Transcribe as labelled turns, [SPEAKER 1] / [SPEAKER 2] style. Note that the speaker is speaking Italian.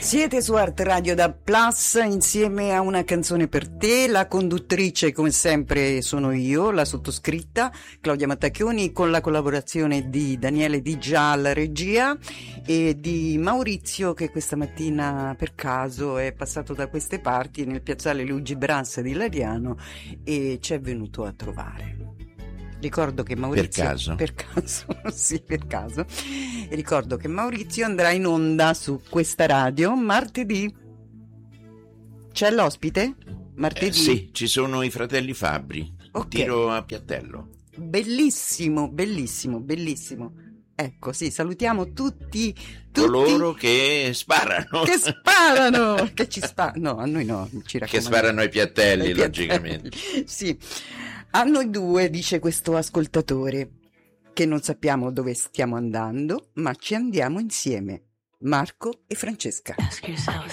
[SPEAKER 1] Siete su Art Radio da Plus insieme a Una canzone per te. La conduttrice come sempre sono io, la sottoscritta Claudia Mattacchioni, con la collaborazione di Daniele Di Già alla regia e di Maurizio, che questa mattina per caso è passato da queste parti nel piazzale Luigi Brassa di Lariano e ci è venuto a trovare. Ricordo che Maurizio per caso sì, per caso. E ricordo che Maurizio andrà in onda su questa radio martedì. C'è l'ospite? Martedì?
[SPEAKER 2] Sì, ci sono i fratelli Fabbri.
[SPEAKER 1] Okay.
[SPEAKER 2] Tiro a piattello.
[SPEAKER 1] Bellissimo, bellissimo, bellissimo. Ecco, sì, salutiamo tutti
[SPEAKER 2] coloro che sparano.
[SPEAKER 1] Che sparano! Che ci sparano. No, a noi no, ci
[SPEAKER 2] che sparano ai piattelli, logicamente.
[SPEAKER 1] Sì. A noi due, dice questo ascoltatore, che non sappiamo dove stiamo andando, ma ci andiamo insieme, Marco e Francesca.